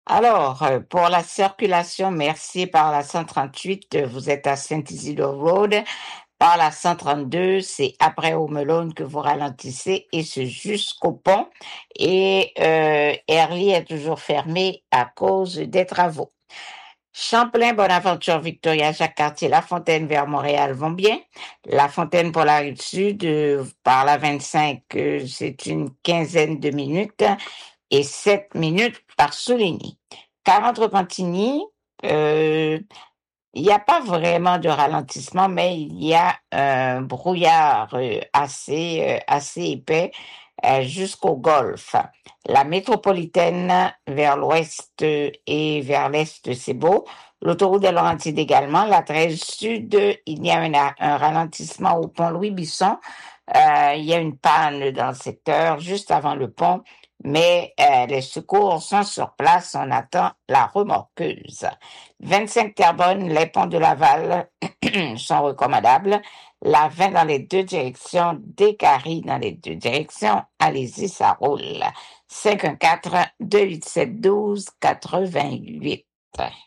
Alors, pour la circulation, merci par la 138, vous êtes à Saint-Isidore Road. Par la 132, c'est après Omelone que vous ralentissez et c'est jusqu'au pont. Et Erly est toujours fermé à cause des travaux. Champlain, Bonaventure, Victoria, Jacques-Cartier, La Fontaine vers Montréal vont bien. La Fontaine pour la rive sud, par la 25, c'est une quinzaine de minutes et 7 minutes par Souligny. 40 Repentigny, il n'y a pas vraiment de ralentissement, mais il y a un brouillard assez épais jusqu'au golfe. La métropolitaine vers l'ouest et vers l'est, c'est beau. L'autoroute des Laurentides également. La 13 sud, il y a un ralentissement au pont Louis-Bisson. Il y a une panne dans le secteur juste avant le pont, mais les secours sont sur place. On attend la remorqueuse. 25 Terrebonne, les ponts de Laval sont recommandables. La 20 dans les deux directions, Décarie dans les deux directions. Allez-y, ça roule. 514-287-12-88.